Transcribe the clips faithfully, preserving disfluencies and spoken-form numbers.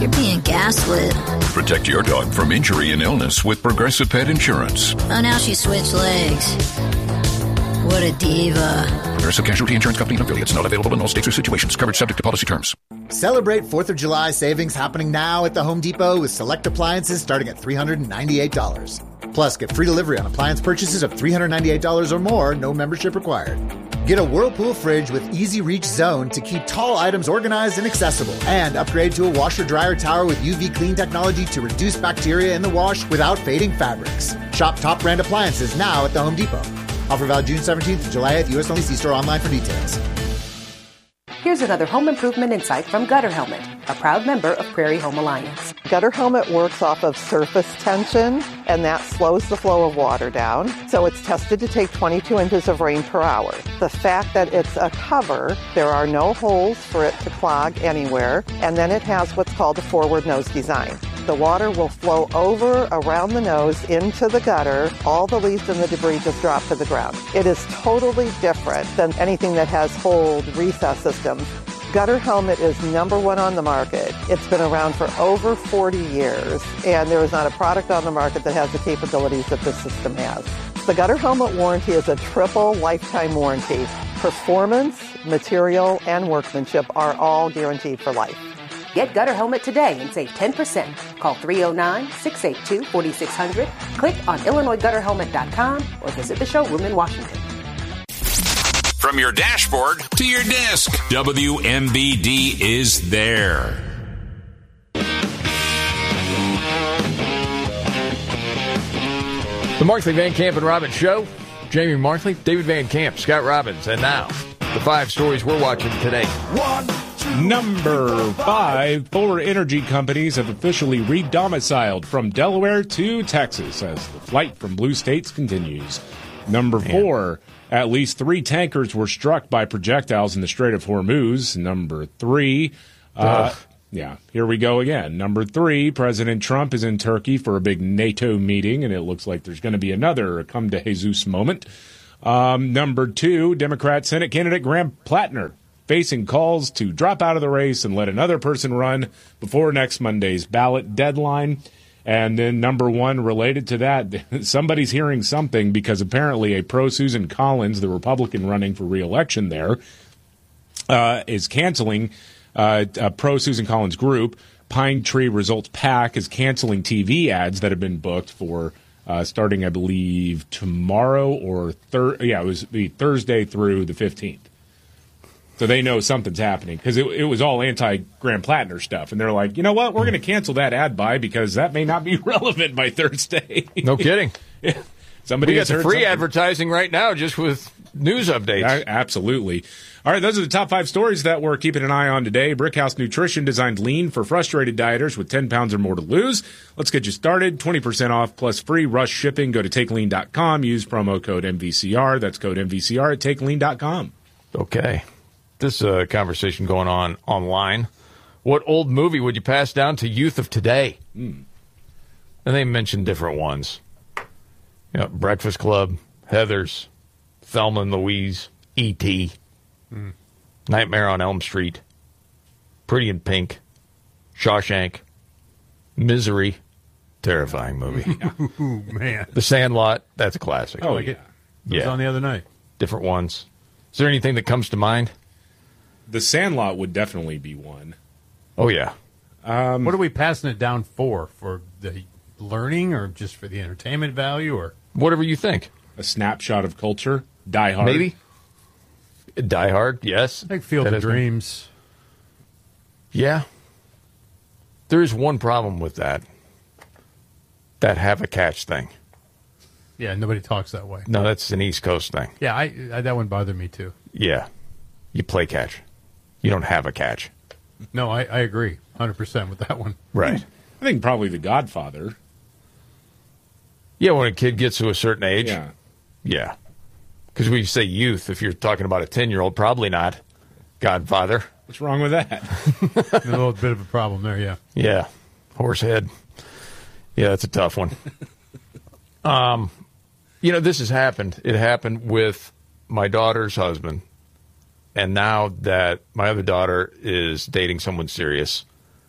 you're being gaslit. Protect your dog from injury and illness with Progressive Pet Insurance. Oh, now she switched legs. What a diva. Progressive Casualty Insurance Company and affiliates. Not available in all states or situations. Coverage subject to policy terms. Celebrate fourth of July savings happening now at the Home Depot with select appliances starting at three hundred ninety-eight dollars. Plus, get free delivery on appliance purchases of three hundred ninety-eight dollars or more, no membership required. Get a Whirlpool fridge with Easy Reach Zone to keep tall items organized and accessible. And upgrade to a washer-dryer tower with U V clean technology to reduce bacteria in the wash without fading fabrics. Shop top brand appliances now at the Home Depot. Offer valid June seventeenth to July eighth, U S only. See store online for details. Here's another home improvement insight from Gutter Helmet, a proud member of Prairie Home Alliance. Gutter Helmet works off of surface tension, and that slows the flow of water down. So it's tested to take twenty-two inches of rain per hour. The fact that it's a cover, there are no holes for it to clog anywhere, and then it has what's called a forward nose design. The water will flow over around the nose into the gutter. All the leaves and the debris just drop to the ground. It is totally different than anything that has hold recess systems. Gutter Helmet is number one on the market. It's been around for over forty years, and there is not a product on the market that has the capabilities that this system has. The Gutter Helmet warranty is a triple lifetime warranty. Performance, material, and workmanship are all guaranteed for life. Get Gutter Helmet today and save ten percent. Call three oh nine, six eight two, four six zero zero, click on Illinois Gutter Helmet dot com, or visit the showroom in Washington. From your dashboard to your desk, W M B D is there. The Markley, Van Camp, and Robbins Show. Jamie Markley, David Van Camp, Scott Robbins. And now, the five stories we're watching today. One. Number five, four energy companies have officially re-domiciled from Delaware to Texas as the flight from blue states continues. Number four, at least three tankers were struck by projectiles in the Strait of Hormuz. Number three, uh, yeah, here we go again. Number three, President Trump is in Turkey for a big NATO meeting, and it looks like there's going to be another come to Jesus moment. Um, number two, Democrat Senate candidate Graham Plattner facing calls to drop out of the race and let another person run before next Monday's ballot deadline. And then number one, related to that, somebody's hearing something because apparently a pro-Susan Collins, the Republican running for re-election there, uh, is canceling uh, a pro-Susan Collins group. Pine Tree Results PAC is canceling T V ads that have been booked for uh, starting, I believe, tomorrow or thir- yeah, it was the Thursday through the fifteenth. So they know something's happening because it, it was all anti-Graham Plattner stuff. And they're like, you know what? We're going to cancel that ad buy because that may not be relevant by Thursday. No kidding. Yeah. Somebody we has got the heard free something. Advertising right now just with news updates. I, absolutely. All right, those are the top five stories that we're keeping an eye on today. Brickhouse Nutrition designed lean for frustrated dieters with ten pounds or more to lose. Let's get you started. twenty percent off plus free rush shipping. Go to take lean dot com. Use promo code M V C R. That's code M V C R at take lean dot com. Okay. This uh, conversation going on online. What old movie would you pass down to youth of today? Mm. And they mentioned different ones. You know, Breakfast Club, Heathers, Thelma and Louise, E T, mm. Nightmare on Elm Street, Pretty in Pink, Shawshank, Misery, terrifying movie. Ooh, man. The Sandlot, that's a classic. Oh, yeah. It was yeah. on the other night. Different ones. Is there anything that comes to mind? The Sandlot would definitely be one. Oh, yeah. Um, what are we passing it down for? For the learning or just for the entertainment value? Or whatever you think. A snapshot of culture? Die Hard? Maybe. Die Hard, yes. I think Field of Dreams. Been... Yeah. There is one problem with that. That have a catch thing. Yeah, nobody talks that way. No, that's an East Coast thing. Yeah, I, I that one bothered me too. Yeah. You play catch. You don't have a catch. No, I, I agree one hundred percent with that one. Right. I think probably The Godfather. Yeah, when a kid gets to a certain age. Yeah. Yeah. Because when you say youth, if you're talking about a ten-year-old, probably not Godfather. What's wrong with that? A little bit of a problem there, yeah. Yeah. Horse head. Yeah, that's a tough one. um, you know, this has happened. It happened with my daughter's husband. And now that my other daughter is dating someone serious,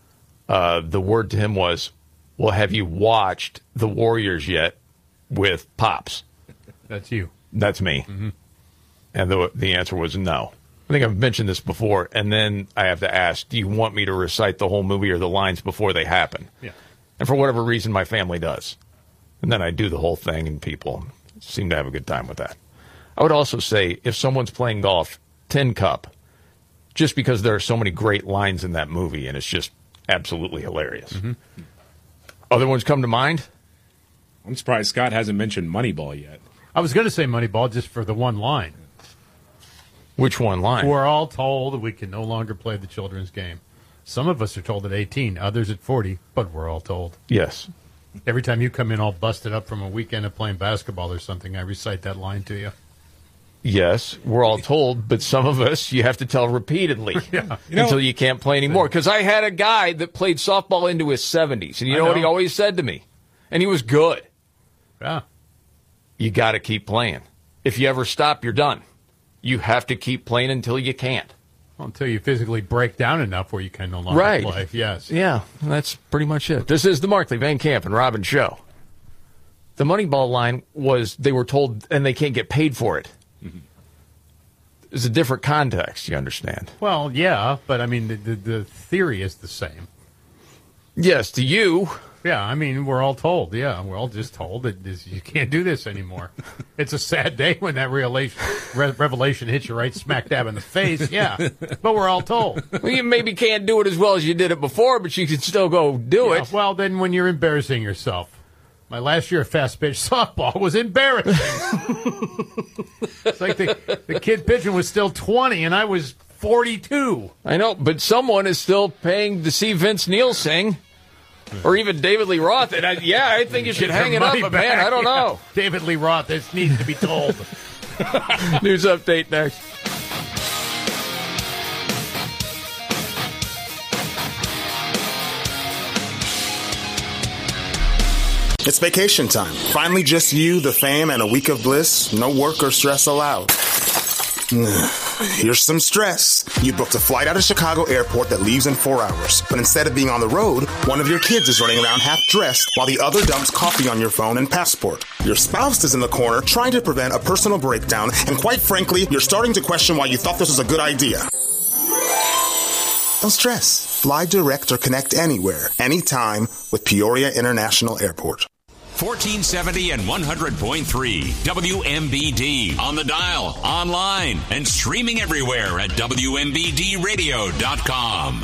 uh, the word to him was, well, have you watched The Warriors yet with Pops? That's you. That's me. Mm-hmm. And the, the answer was no. I think I've mentioned this before, and then I have to ask, do you want me to recite the whole movie or the lines before they happen? Yeah. And for whatever reason, my family does. And then I do the whole thing, and people seem to have a good time with that. I would also say, if someone's playing golf, Tin Cup, just because there are so many great lines in that movie, and it's just absolutely hilarious. Mm-hmm. Other ones come to mind? I'm surprised Scott hasn't mentioned Moneyball yet. I was going to say Moneyball just for the one line. Which one line? We're all told that we can no longer play the children's game. Some of us are told at eighteen, others at forty, but we're all told. Yes. Every time you come in all busted up from a weekend of playing basketball or something, I recite that line to you. Yes, we're all told, but some of us you have to tell repeatedly yeah. you know, until you can't play anymore. Because I had a guy that played softball into his seventies, and you know, know what he always said to me? And he was good. Yeah. You got to keep playing. If you ever stop, you're done. You have to keep playing until you can't. Well, until you physically break down enough where you can no longer right. play. Yes. Yeah, that's pretty much it. This is the Markley, Van Camp, and Robin show. The Moneyball line was they were told, and they can't get paid for it. Mm-hmm. It's a different context, you understand? Well, yeah, but I mean, the, the, the theory is the same. Yes, to you. Yeah, I mean, we're all told. Yeah, we're all just told that this, you can't do this anymore. It's a sad day when that revelation, re- revelation hits you right smack dab in the face. Yeah, but we're all told. Well, you maybe can't do it as well as you did it before, but you can still go do yeah, it. Well, then when you're embarrassing yourself. My last year of fast pitch softball was embarrassing. It's like the, the kid pitching was still twenty, and I was forty-two. I know, but someone is still paying to see Vince Neil sing. Or even David Lee Roth. And I, yeah, I think you should hang it up, but man, I don't yeah. know. David Lee Roth, this needs to be told. News update next. It's vacation time. Finally just you, the fam, and a week of bliss. No work or stress allowed. Here's some stress. You booked a flight out of Chicago Airport that leaves in four hours. But instead of being on the road, one of your kids is running around half dressed while the other dumps coffee on your phone and passport. Your spouse is in the corner trying to prevent a personal breakdown, and quite frankly, you're starting to question why you thought this was a good idea. Don't stress. Fly direct or connect anywhere, anytime with Peoria International Airport. fourteen seventy and one hundred point three W M B D on the dial, online, and streaming everywhere at W M B D radio dot com.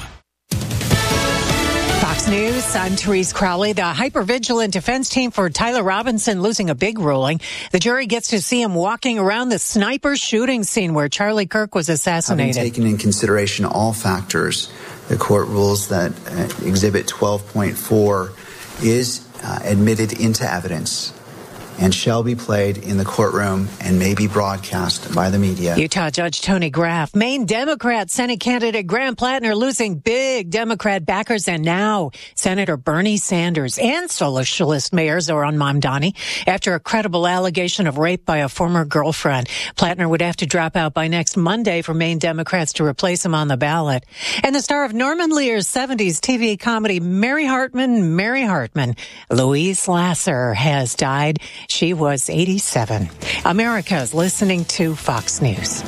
Fox News, I'm Therese Crowley. The hypervigilant defense team for Tyler Robinson losing a big ruling. The jury gets to see him walking around the sniper shooting scene where Charlie Kirk was assassinated. Having taken in consideration all factors, the court rules that uh, Exhibit twelve point four is uh, admitted into evidence and shall be played in the courtroom and may be broadcast by the media. Utah Judge Tony Graff, Maine Democrat Senate candidate Graham Plattner losing big Democrat backers, and now Senator Bernie Sanders and Socialist Mayor Zoran Mamdani after a credible allegation of rape by a former girlfriend. Plattner would have to drop out by next Monday for Maine Democrats to replace him on the ballot. And the star of Norman Lear's seventies T V comedy Mary Hartman, Mary Hartman, Louise Lasser, has died. She was eighty-seven. America's listening to Fox News.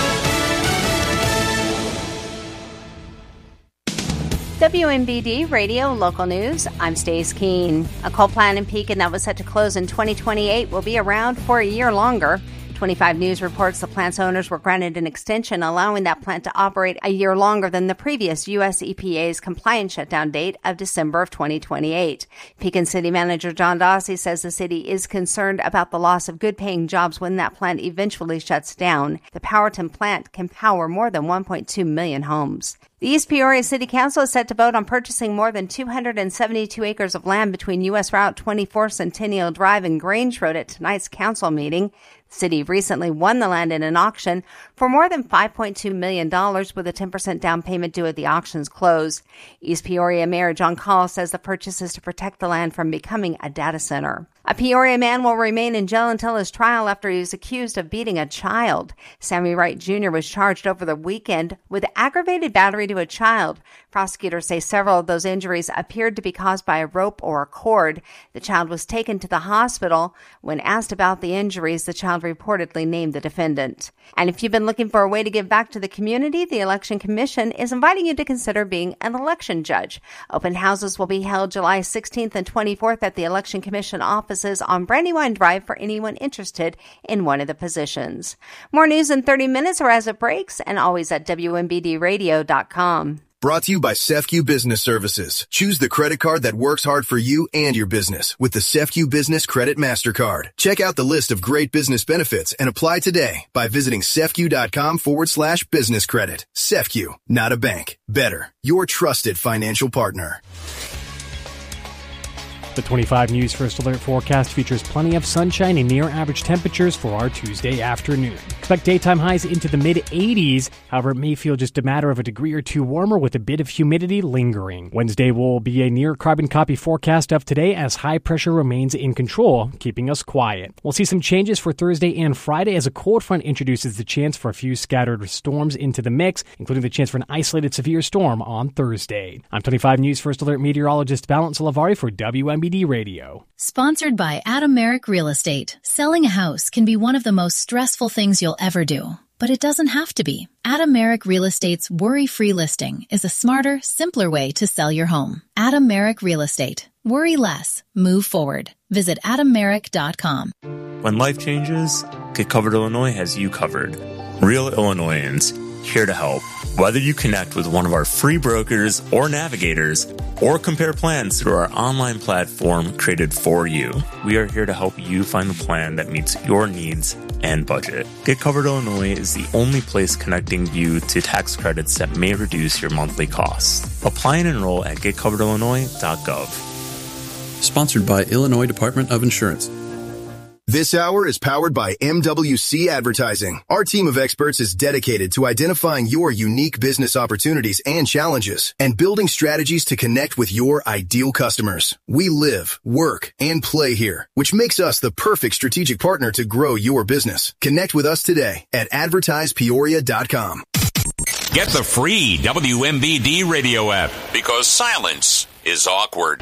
W M B D Radio Local News. I'm Stace Keene. A coal plant in Pekin that was set to close in twenty twenty-eight will be around for a year longer. twenty-five News reports the plant's owners were granted an extension allowing that plant to operate a year longer than the previous U S E P A's compliance shutdown date of December of twenty twenty-eight. Pekin City Manager John Dossie says the city is concerned about the loss of good-paying jobs when that plant eventually shuts down. The Powerton plant can power more than one point two million homes. The East Peoria City Council is set to vote on purchasing more than two hundred seventy-two acres of land between U S Route twenty-four Centennial Drive and Grange Road at tonight's council meeting. City recently won the land in an auction for more than five point two million dollars with a ten percent down payment due at the auction's close. East Peoria Mayor John Call says the purchase is to protect the land from becoming a data center. A Peoria man will remain in jail until his trial after he was accused of beating a child. Sammy Wright Junior was charged over the weekend with aggravated battery to a child. Prosecutors say several of those injuries appeared to be caused by a rope or a cord. The child was taken to the hospital. When asked about the injuries, the child reportedly named the defendant. And if you've been looking for a way to give back to the community, the Election Commission is inviting you to consider being an election judge. Open houses will be held July sixteenth and twenty-fourth at the Election Commission offices on Brandywine Drive for anyone interested in one of the positions. More news in thirty minutes or as it breaks, and always at W M B D radio dot com. Brought to you by C E F C U Business Services. Choose the credit card that works hard for you and your business with the C E F C U Business Credit MasterCard. Check out the list of great business benefits and apply today by visiting cefcu.com forward slash business credit. C E F C U, not a bank. Better. Your trusted financial partner. The twenty-five News First Alert forecast features plenty of sunshine and near-average temperatures for our Tuesday afternoon. Expect daytime highs into the mid-eighties. However, it may feel just a matter of a degree or two warmer with a bit of humidity lingering. Wednesday will be a near-carbon copy forecast of today as high pressure remains in control, keeping us quiet. We'll see some changes for Thursday and Friday as a cold front introduces the chance for a few scattered storms into the mix, including the chance for an isolated severe storm on Thursday. I'm twenty-five News First Alert meteorologist Balance Lavari for W M B D Radio. Sponsored by Adam Merrick Real Estate. Selling a house can be one of the most stressful things you'll ever do, but it doesn't have to be. Adam Merrick Real Estate's worry-free listing is a smarter, simpler way to sell your home. Adam Merrick Real Estate. Worry less. Move forward. Visit adam merrick dot com. When life changes, Get Covered Illinois has you covered. Real Illinoisans, here to help. Whether you connect with one of our free brokers or navigators, or compare plans through our online platform created for you, we are here to help you find the plan that meets your needs and budget. Get Covered Illinois is the only place connecting you to tax credits that may reduce your monthly costs. Apply and enroll at get covered illinois dot gov. Sponsored by Illinois Department of Insurance. This hour is powered by M W C Advertising. Our team of experts is dedicated to identifying your unique business opportunities and challenges and building strategies to connect with your ideal customers. We live, work, and play here, which makes us the perfect strategic partner to grow your business. Connect with us today at advertise peoria dot com. Get the free W M B D radio app because silence is awkward.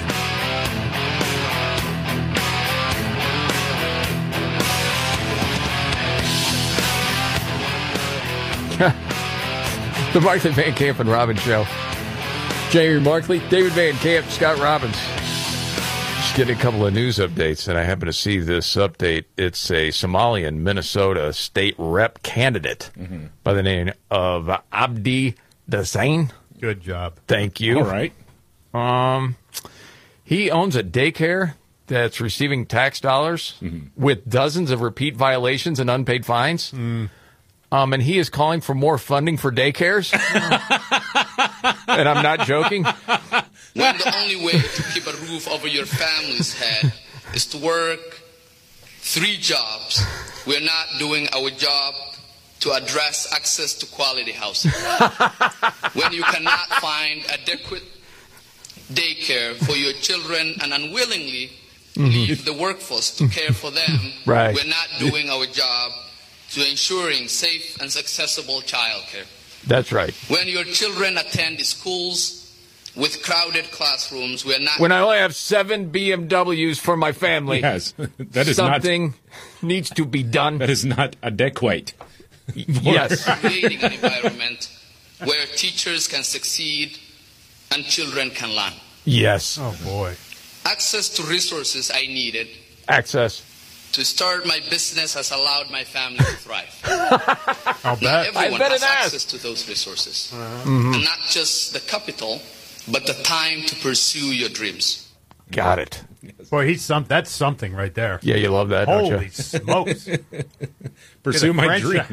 The Markley, Van Camp, and Robbins Show. Jamie Markley, David Van Camp, Scott Robbins. Just getting a couple of news updates, and I happen to see this update. It's a Somalian Minnesota state rep candidate mm-hmm. by the name of Abdi Dasain. Good job. Thank you. All right. Um, he owns a daycare that's receiving tax dollars mm-hmm. with dozens of repeat violations and unpaid fines. Mm. Um, and he is calling for more funding for daycares. And I'm not joking. When the only way to keep a roof over your family's head is to work three jobs, we're not doing our job to address access to quality housing. When you cannot find adequate daycare for your children and unwillingly mm-hmm. leave the workforce to care for them, right. we're not doing our job to ensuring safe and accessible childcare. That's right. When your children attend schools with crowded classrooms, we're not... When I only have seven B M Ws for my family, yes, that is something not, needs to be done. That is not adequate. Yes. Creating an environment where teachers can succeed and children can learn. Yes. Oh, boy. Access to resources I needed. Access. To start my business has allowed my family to thrive. I'll bet. Not everyone I bet has it has. access to those resources. Uh-huh. Mm-hmm. And not just the capital, but the time to pursue your dreams. Got it. Boy, he's some. That's something right there. Yeah, you love that, Holy don't you? smokes. Pursue my French dream. guy.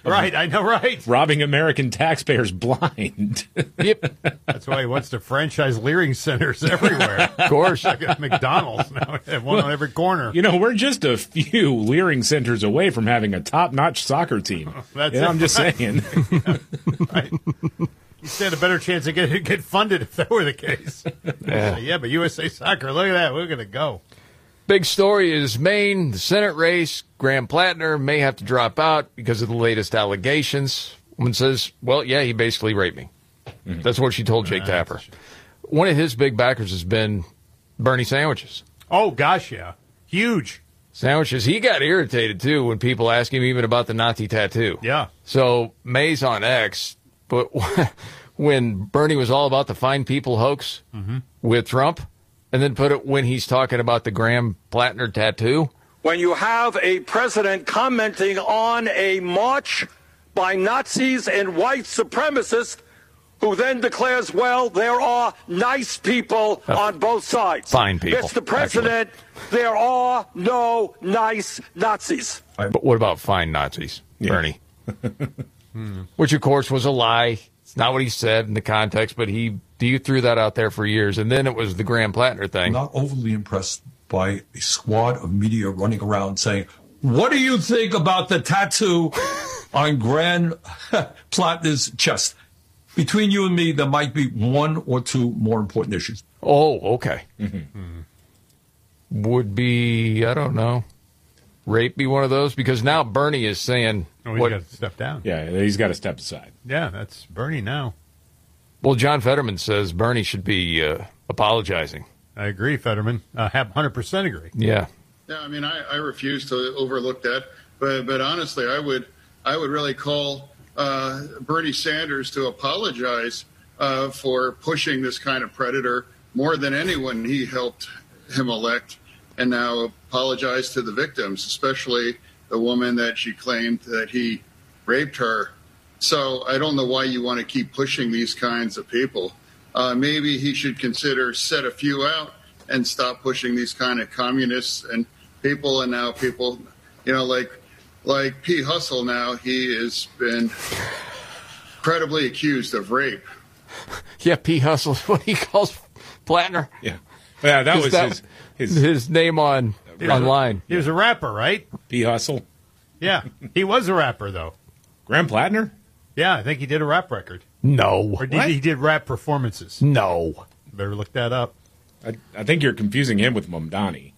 Right, I know, right. Robbing American taxpayers blind. Yep. That's why he wants to franchise Leering centers everywhere. Of course. Like at McDonald's now. They have one on every corner. You know, we're just a few Leering centers away from having a top-notch soccer team. That's you know, it, I'm just right. saying. Right. You stand a better chance of getting get funded if that were the case. Yeah. Yeah, but U S A Soccer, look at that. We're going to go. Big story is Maine, the Senate race. Graham Plattner may have to drop out because of the latest allegations. Woman says, well, yeah, he basically raped me. Mm-hmm. That's what she told Jake Uh, Tapper. One of his big backers has been Bernie Sandwiches. Oh, gosh, yeah. Huge. Sandwiches. He got irritated, too, when people ask him even about the Nazi tattoo. Yeah. So May's on X, but when Bernie was all about the fine people hoax Mm-hmm. with Trump, and then put it when he's talking about the Graham Plattner tattoo. When you have a president commenting on a march by Nazis and white supremacists who then declares, well, there are nice people Uh, on both sides. fine people, Mister President, there are no nice Nazis. But what about fine Nazis, Bernie? Which, of course, was a lie. It's not what he said in the context, but he you threw that out there for years. And then it was the Graham Plattner thing. Not overly impressed by a squad of media running around saying, what do you think about the tattoo on Graham Plattner's chest? Between you and me, there might be one or two more important issues. Oh, okay. Mm-hmm. Would be, I don't know, rape be one of those? Because now Bernie is saying... Oh, he's what, got to step down. Yeah, he's got to step aside. Yeah, that's Bernie now. Well, John Fetterman says Bernie should be uh, apologizing. I agree, Fetterman. I have one hundred percent agree. Yeah. Yeah, I mean, I, I refuse to overlook that. But but honestly, I would I would really call uh, Bernie Sanders to apologize uh, for pushing this kind of predator more than anyone he helped him elect, and now apologize to the victims, especially the woman that she claimed that he raped her. So I don't know why you want to keep pushing these kinds of people. Uh, maybe he should consider set a few out and stop pushing these kind of communists and people. And now people, you know, like like P. Hustle now, he has been credibly accused of rape. Yeah, P. Hustle is what he calls Plattner. Yeah. Yeah, that was that, his, his his name on He was online. A, he was a rapper, right? P. Hustle. Yeah, he was a rapper, though. Graham Plattner? Yeah, I think he did a rap record. No. Or did What? he did rap performances? No. Better look that up. I, I think you're confusing him with Mamdani.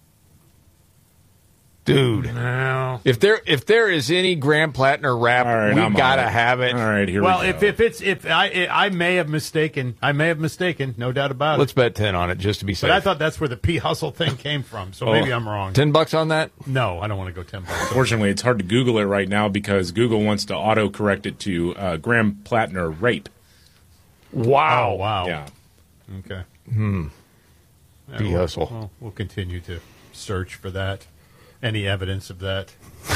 Dude. No. If there if there is any Graham Plattner rap, All right, we I'm gotta on it. have it. All right, here well, we go. if if it's if I I may have mistaken, I may have mistaken, no doubt about Let's it. bet ten on it just to be safe. But I thought that's where the P Hustle thing came from. So Oh. maybe I'm wrong. ten bucks on that? No, I don't want to go ten bucks. Fortunately, it's hard to Google it right now because Google wants to auto-correct it to uh, Graham Plattner rape. Wow. Oh, wow. Yeah. Okay. Hmm. Yeah, P we'll- Hustle. We'll, we'll continue to search for that. Any evidence of that?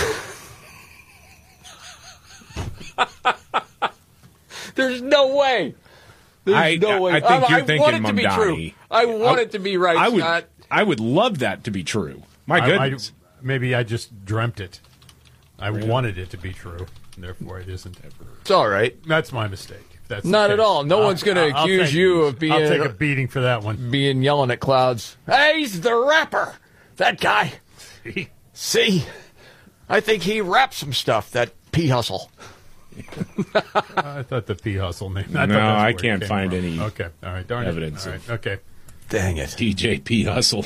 There's no way. There's I, no way. I think I, you're I thinking want it to be Mamdani. true. I want I- it to be right, I would, Scott. I would love that to be true. My I- goodness. I, maybe I just dreamt it. I wanted it to be true, and therefore it isn't. It's all right. That's my mistake. If that's the Not at case. all. No I'll- one's going to I'll- I'll accuse take- you of being I'll take a beating for that one. being yelling at clouds. Hey, he's the rapper. That guy. See, I think he rapped some stuff. That P Hustle. I thought the P Hustle name. I thought No, that's I where it can't came find from. any Okay, all right, darn evidence It. All of- right, okay. Dang it, D J P Hustle.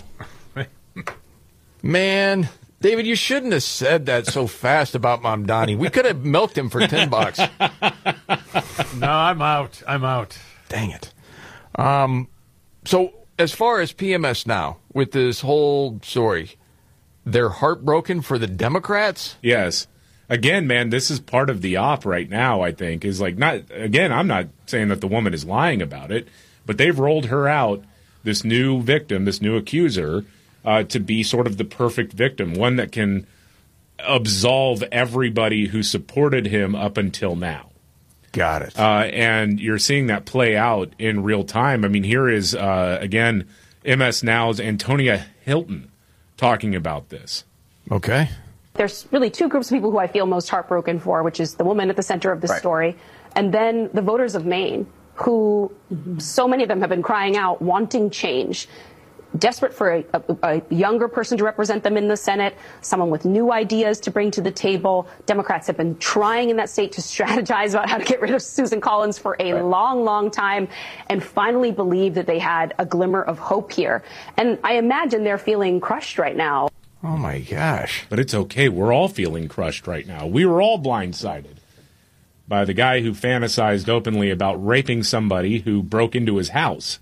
Man, David, you shouldn't have said that so fast about Mamdani. We could have milked him for ten bucks. No, I'm out. I'm out. Dang it. Um, so as far as P M S now, with this whole story, they're heartbroken for the Democrats? Yes. Again, man, this is part of the op right now, I think, is like not, again, I'm not saying that the woman is lying about it, but they've rolled her out, this new victim, this new accuser, uh, to be sort of the perfect victim, one that can absolve everybody who supported him up until now. Got it. Uh, and you're seeing that play out in real time. I mean, here is, uh, again, M S Now's Antonia Hilton talking about this. Okay. There's really two groups of people who I feel most heartbroken for, which is the woman at the center of this Right. story, and then the voters of Maine, who so many of them have been crying out, wanting change, desperate for a, a, a younger person to represent them in the Senate, someone with new ideas to bring to the table. Democrats have been trying in that state to strategize about how to get rid of Susan Collins for a Right. long, long time, and finally believe that they had a glimmer of hope here. And I imagine they're feeling crushed right now. Oh, my gosh. But it's okay. We're all feeling crushed right now. We were all blindsided by the guy who fantasized openly about raping somebody who broke into his house.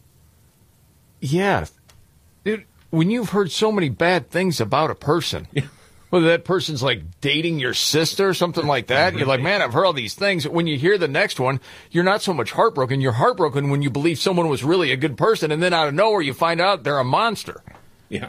Yeah. Dude, when you've heard so many bad things about a person, whether that person's like dating your sister or something like that, you're like, man, I've heard all these things. When you hear the next one, you're not so much heartbroken. You're heartbroken when you believe someone was really a good person, and then out of nowhere you find out they're a monster. Yeah.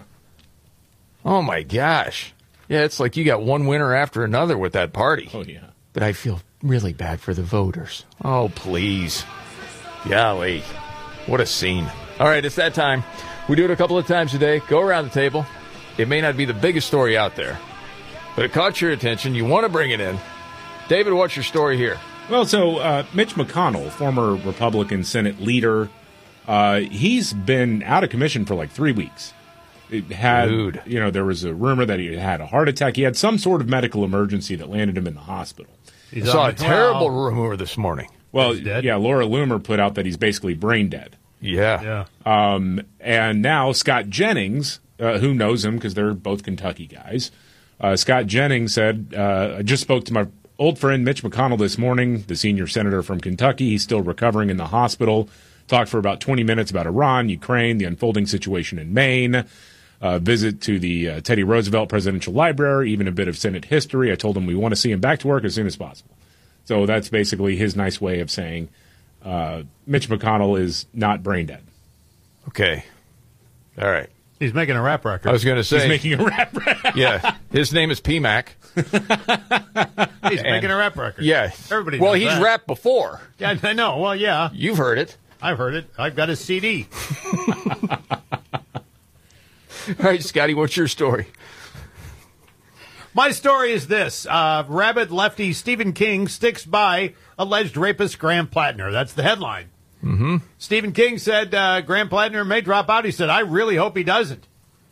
Oh, my gosh. Yeah, it's like you got one winner after another with that party. Oh, yeah. But I feel really bad for the voters. Oh, please. Golly. What a scene. All right, it's that time. We do it a couple of times a day. Go around the table. It may not be the biggest story out there, but it caught your attention. You want to bring it in. David, what's your story here? Well, so uh, Mitch McConnell, former Republican Senate leader, uh, he's been out of commission for like three weeks. It had, Dude. you know, there was a rumor that he had a heart attack. He had some sort of medical emergency that landed him in the hospital. I saw a terrible rumor this morning. Well, yeah, Laura Loomer put out that he's basically brain dead. Yeah. Yeah. Um, and now Scott Jennings, uh, who knows him because they're both Kentucky guys, uh, Scott Jennings said, uh, I just spoke to my old friend Mitch McConnell this morning, the senior senator from Kentucky. He's still recovering in the hospital. Talked for about twenty minutes about Iran, Ukraine, the unfolding situation in Maine. Uh, visit to the uh, Teddy Roosevelt Presidential Library, even a bit of Senate history. I told him we want to see him back to work as soon as possible. So that's basically his nice way of saying uh, Mitch McConnell is not brain dead. Okay. All right. He's making a rap record. I was going to say. He's making a rap record. Yeah. His name is P MAC. He's making a rap record. Yeah. Everybody Well, knows he's that. rapped before. Yeah, I know. Well, yeah. You've heard it. I've heard it. I've got his C D. All right, Scotty, what's your story? My story is this. Uh, rabid lefty Stephen King sticks by alleged rapist Graham Plattner. That's the headline. Mm-hmm. Stephen King said uh, Graham Plattner may drop out. He said, I really hope he doesn't.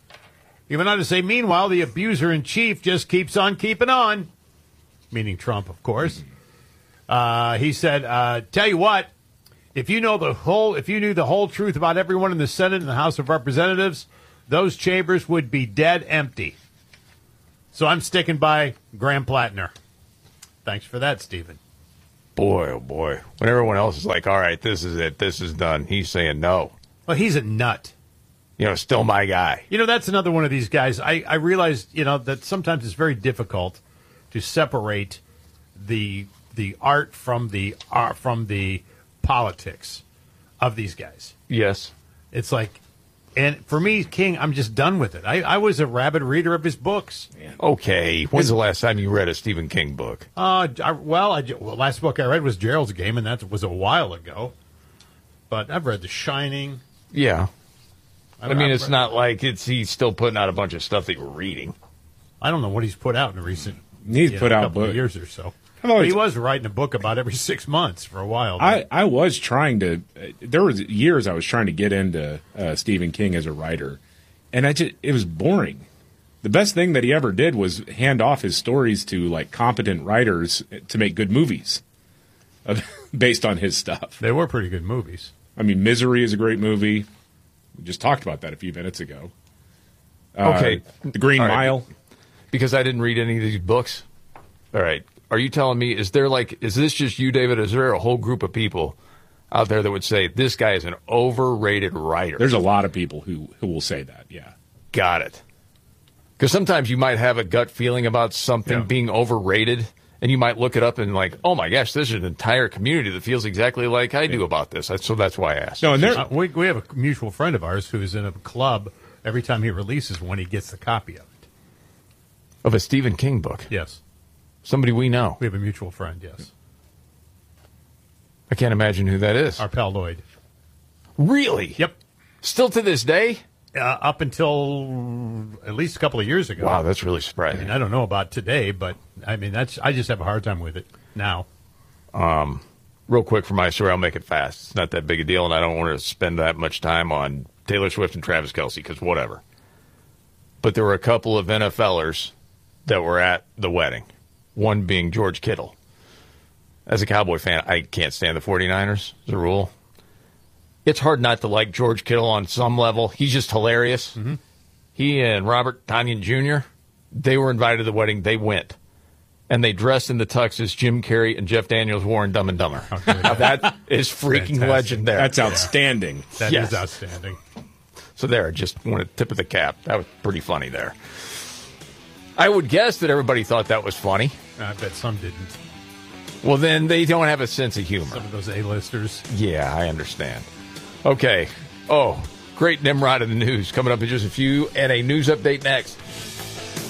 He went on to say, meanwhile, the abuser-in-chief just keeps on keeping on, meaning Trump, of course. Uh, he said, uh, tell you what, if you know the whole, if you knew the whole truth about everyone in the Senate and the House of Representatives, those chambers would be dead empty. So I'm sticking by Graham Plattner. Thanks for that, Stephen. Boy, oh boy. When everyone else is like, all right, this is it, this is done, he's saying no. Well, he's a nut. You know, still my guy. You know, that's another one of these guys. I, I realized, you know, that sometimes it's very difficult to separate the the art from the art from the politics of these guys. Yes. It's like, and for me, King, I'm just done with it. I, I was a rabid reader of his books. Okay. When's the last time you read a Stephen King book? Uh, I, well, I, well, last book I read was Gerald's Game, and that was a while ago. But I've read The Shining. Yeah. I, I've- mean, I've it's read- not like it's he's still putting out a bunch of stuff that you're reading. I don't know what he's put out in the recent He's you put know, out couple of book- years or so. I've always- He was writing a book about every six months for a while. I, I was trying to. Uh, there was years I was trying to get into uh, Stephen King as a writer, and I just it was boring. The best thing that he ever did was hand off his stories to like competent writers to make good movies, uh, based on his stuff. They were pretty good movies. I mean, Misery is a great movie. We just talked about that a few minutes ago. Uh, Okay. The Green All right. Mile. Because I didn't read any of these books. All right. Are you telling me, is there like, is this just you, David? Is there a whole group of people out there that would say this guy is an overrated writer? There's a lot of people who, who will say that, yeah. Got it. Because sometimes you might have a gut feeling about something Yeah. being overrated, and you might look it up and like, oh my gosh, there's an entire community that feels exactly like I do about this. So that's why I asked. No, and there, Uh, we, we have a mutual friend of ours who's in a club. Every time he releases one, he gets a copy of it. Of a Stephen King book. Yes. Somebody we know. We have a mutual friend, yes. I can't imagine who that is. Our pal Lloyd. Really? Yep. Still to this day? uh, up until at least a couple of years ago. Wow, that's really surprising. I mean, I don't know about today, but I mean, that's I just have a hard time with it now. Um, real quick for my story, I'll make it fast. It's not that big a deal, and I don't want to spend that much time on Taylor Swift and Travis Kelce because whatever. But there were a couple of NFLers that were at the wedding, one being George Kittle. As a Cowboy fan, I can't stand the 49ers, as a rule. It's hard not to like George Kittle on some level. He's just hilarious. Mm-hmm. He and Robert Tonyan Junior, they were invited to the wedding. They went. And they dressed in the tuxes Jim Carrey and Jeff Daniels wore in Dumb and Dumber. Now, that is freaking Fantastic. legendary. That's outstanding. Yeah. That Yes. is outstanding. So there, just wanted tip of the cap. That was pretty funny there. I would guess that everybody thought that was funny. I bet some didn't. Well, then they don't have a sense of humor. Some of those A-listers. Yeah, I understand. Okay. Oh, great Nimrod in the news coming up in just a few, and a news update next.